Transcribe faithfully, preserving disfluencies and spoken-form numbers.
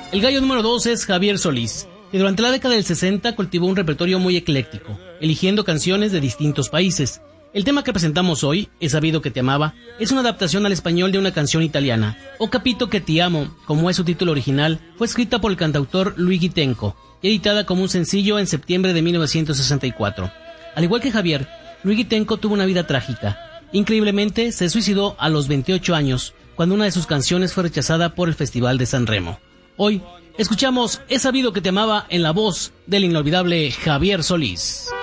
El gallo número dos es Javier Solís, que durante la década del sesenta cultivó un repertorio muy ecléctico, eligiendo canciones de distintos países. El tema que presentamos hoy, He sabido que te amaba, es una adaptación al español de una canción italiana. O Capito que ti amo, como es su título original, fue escrita por el cantautor Luigi Tenco y editada como un sencillo en septiembre de mil novecientos sesenta y cuatro. Al igual que Javier, Luigi Tenco tuvo una vida trágica. Increíblemente, se suicidó a los veintiocho años, cuando una de sus canciones fue rechazada por el Festival de San Remo. Hoy, escuchamos He sabido que te amaba en la voz del inolvidable Javier Solís.